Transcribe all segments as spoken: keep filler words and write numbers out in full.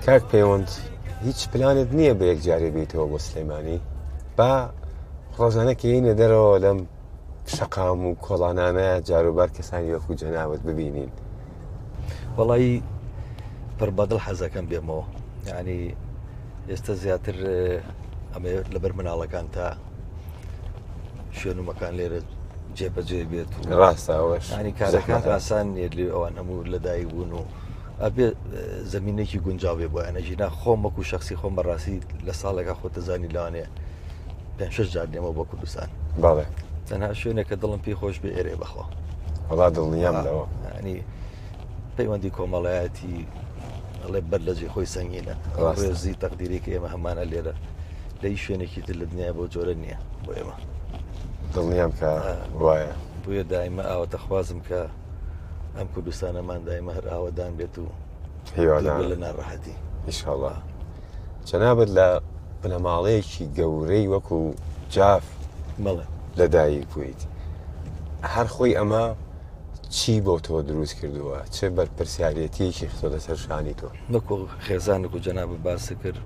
کاک پەیوەند هیچ پلانت نییە بە یەک جارێ بێتەوە بۆ سلەیمانی با ڕۆژانە کەینە دەرەوە لەم شەقام و کۆڵانانە جاروبار کەسانی وەکو جەناوت ببینین؟ وەڵی پڕ بەدڵ حەزەکەم بێمەوە، یعنی ئێستا زیاتر ئەمێ لەبەر مناڵەکان تا شوێن و مەکان لێرە جێبەجێ بێت و ڕاستەوەش ینی کارەکان ئاسان نیە لێ ئەوان هەموو لەدایک بوون و ئەبێ زمینێکی گونجاوێ بۆ ئەنەژینا خۆم وەکو شخصی خۆم بەڕاستی لە ساڵێکە خۆتەزانی لەوانێ پێنج شەش جار دێمە بۆ کوردستان. بەڵێ تەنها شوێنێکە دڵم پێی خۆش بێ ئێرێ بەخوا وەڵا دڵنیام لەوە، ینی پەیوەندی کۆمەڵایەتی ئەڵێ بەر لەجێ خۆی سەنگینە، ڕێزی تەقدیری کە ئێمە هەمانە لێرە لە هیچ شوێنێکی تر لە دنیا بۆ جۆرە نییە بۆ ئێمە. دڵنیام کە وایە، بۆیە دائیمە ئاوە خوازم کە ئەم کوردستانەمان دائیمە هەر ئاوەدان بێت و هیوادان لە ناڕەحەتی ئینشاڵڵا. جەنابەت لە بنەماڵەیەکی گەورەی وەکو جاف مەڵێ لەدایک بوویت، هەر خۆی ئەمە چی بۆ تۆ دروست کردووە؟ چه بەرپرسیارەتیەکی خۆ لەسەر شانی تۆ؟ وەکو خێزانێک و جەنابە باسی کرد،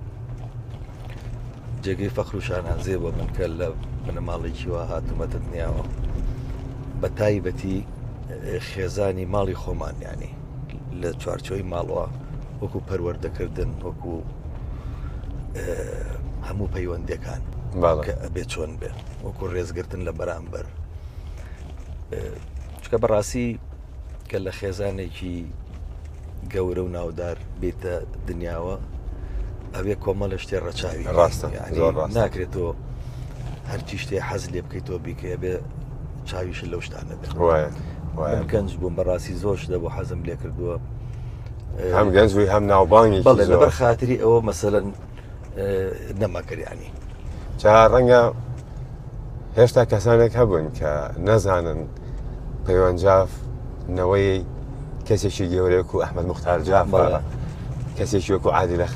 جێگەی فەخر و شانازێ بۆ من کە لە بنەماڵێکی وا هاتوومەتە دنیاوە، بە تایبەتی خێزانی ماڵی خۆمان، ینی لە چوارچۆی ماڵەوە وەکو پەروەردەکردن، وەکو هەموو پەیوەندیەکان کە ئەبێ چۆن بێ، وەکو ڕێزگرتن لە بەرامبەر. چکە بەڕاستی کە لە خێزانێکی گەورە و ناودار بێتە دنیاوە ئەوێ کۆمە لە شتێ ڕەچاوی ڕاستە ناکرێتەوە هەرچی شتێ حەز لێ بکەیتەوە بیکە بێ چاویش لەو شتانە بێت. گەنج بووم بەڕاستی زۆر شتە بۆ حەزم لێ کردووە، هەم گەنج بووی هەم ناوبانگی بەڵێ لەبەر خاتری ئەوە مەسەلەن نەماکردیانی جا ڕەنگە هێشتا کەسانێک هەبوون کە نەزانن پەیوەند جاف نەوەی کەسێکی گەورەیەک و ئەحمەد موختار جاف کەسێکی وەکو عادلە